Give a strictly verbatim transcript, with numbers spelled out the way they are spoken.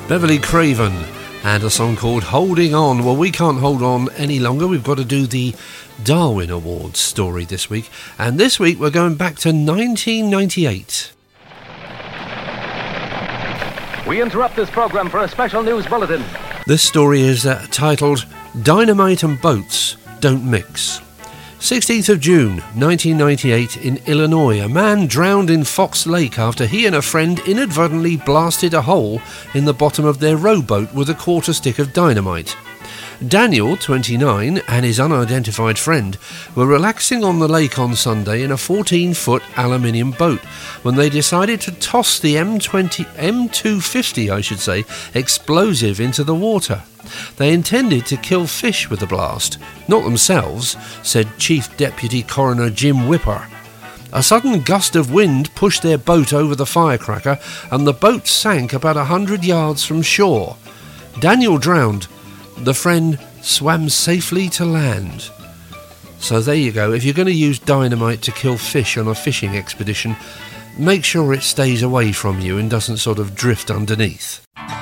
Beverly Craven and a song called Holding On. Well, we can't hold on any longer. We've got to do the Darwin Awards story this week. And this week we're going back to nineteen ninety-eight. We interrupt this programme for a special news bulletin. This story is uh, titled Dynamite and Boats Don't Mix. sixteenth of June nineteen ninety-eight in Illinois, a man drowned in Fox Lake after he and a friend inadvertently blasted a hole in the bottom of their rowboat with a quarter stick of dynamite. Daniel, twenty-nine, and his unidentified friend were relaxing on the lake on Sunday in a fourteen-foot aluminium boat when they decided to toss the M twenty, M two fifty, I should say, explosive into the water. They intended to kill fish with the blast, not themselves, said Chief Deputy Coroner Jim Whipper. A sudden gust of wind pushed their boat over the firecracker and the boat sank about a hundred yards from shore. Daniel drowned. The friend swam safely to land. So there you go. If you're going to use dynamite to kill fish on a fishing expedition, make sure it stays away from you and doesn't sort of drift underneath.